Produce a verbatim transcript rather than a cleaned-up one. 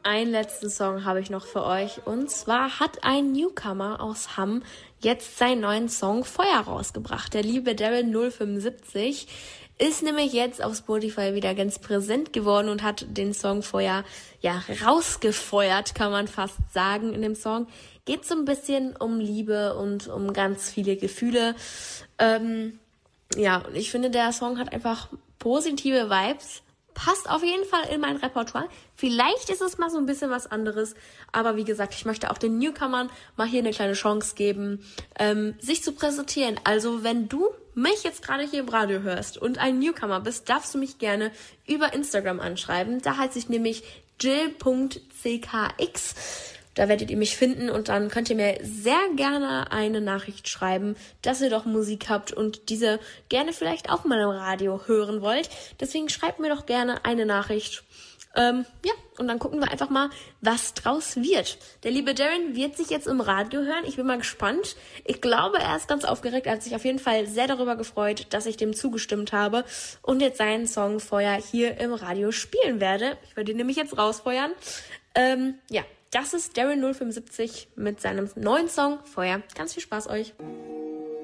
einen letzten Song habe ich noch für euch. Und zwar hat ein Newcomer aus Hamm jetzt seinen neuen Song Feuer rausgebracht. Der liebe Darren null fünfundsiebzig ist nämlich jetzt auf Spotify wieder ganz präsent geworden und hat den Song Feuer ja rausgefeuert, kann man fast sagen. In dem Song geht so ein bisschen um Liebe und um ganz viele Gefühle. Ähm, ja, und ich finde, der Song hat einfach positive Vibes. Passt auf jeden Fall in mein Repertoire. Vielleicht ist es mal so ein bisschen was anderes. Aber wie gesagt, ich möchte auch den Newcomern mal hier eine kleine Chance geben, ähm, sich zu präsentieren. Also wenn du mich jetzt gerade hier im Radio hörst und ein Newcomer bist, darfst du mich gerne über Instagram anschreiben. Da heiße ich nämlich jill punkt c k x. Da werdet ihr mich finden und dann könnt ihr mir sehr gerne eine Nachricht schreiben, dass ihr doch Musik habt und diese gerne vielleicht auch mal im Radio hören wollt. Deswegen schreibt mir doch gerne eine Nachricht. Ähm, ja, und dann gucken wir einfach mal, was draus wird. Der liebe Darren wird sich jetzt im Radio hören. Ich bin mal gespannt. Ich glaube, er ist ganz aufgeregt. Er hat sich auf jeden Fall sehr darüber gefreut, dass ich dem zugestimmt habe und jetzt seinen Song Feuer hier im Radio spielen werde. Ich werde ihn nämlich jetzt rausfeuern. Ähm, ja. Das ist Darren null fünfundsiebzig mit seinem neuen Song Feuer. Ganz viel Spaß euch.